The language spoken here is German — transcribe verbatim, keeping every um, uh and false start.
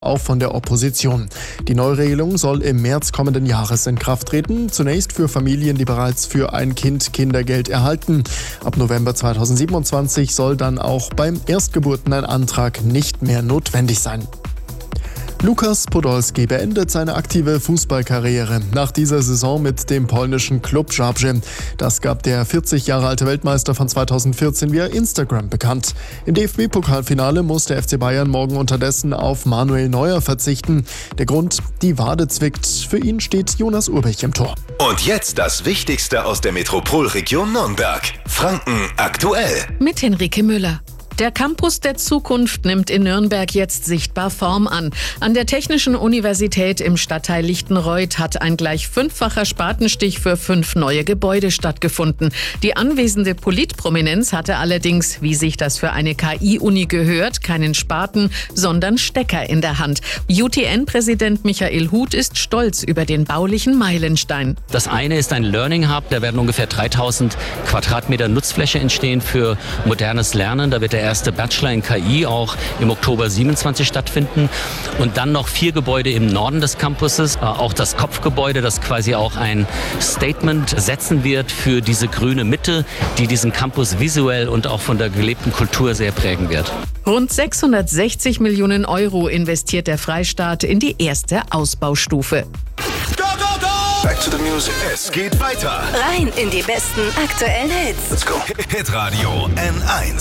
auch von der Opposition. Die Neuregelung soll im März kommenden Jahres in Kraft treten, zunächst für Familien, die bereits für ein Kind Kindergeld erhalten. Ab November zweitausendsiebenundzwanzig soll dann auch beim Erstgeburten ein Antrag nicht mehr notwendig sein. Lukas Podolski beendet seine aktive Fußballkarriere nach dieser Saison mit dem polnischen Klub Zabrze. Das gab der vierzig Jahre alte Weltmeister von zweitausendvierzehn via Instagram bekannt. Im D F B-Pokalfinale muss der F C Bayern morgen unterdessen auf Manuel Neuer verzichten. Der Grund, die Wade zwickt. Für ihn steht Jonas Urbich im Tor. Und jetzt das Wichtigste aus der Metropolregion Nürnberg. Franken aktuell. Mit Henrike Müller. Der Campus der Zukunft nimmt in Nürnberg jetzt sichtbar Form an. An der Technischen Universität im Stadtteil Lichtenreuth hat ein gleich fünffacher Spatenstich für fünf neue Gebäude stattgefunden. Die anwesende Politprominenz hatte allerdings, wie sich das für eine K I-Uni gehört, keinen Spaten, sondern Stecker in der Hand. U T N-Präsident Michael Huth ist stolz über den baulichen Meilenstein. Das eine ist ein Learning Hub, da werden ungefähr dreitausend Quadratmeter Nutzfläche entstehen für modernes Lernen. Da wird der erste Bachelor in K I auch im Oktober siebenundzwanzig stattfinden. Und dann noch vier Gebäude im Norden des Campuses. Auch das Kopfgebäude, das quasi auch ein Statement setzen wird für diese grüne Mitte, die diesen Campus visuell und auch von der gelebten Kultur sehr prägen wird. Rund sechshundertsechzig Millionen Euro investiert der Freistaat in die erste Ausbaustufe. Go, go, go! Back to the music. Es geht weiter. Rein in die besten aktuellen Hits. Let's go. Hitradio N eins.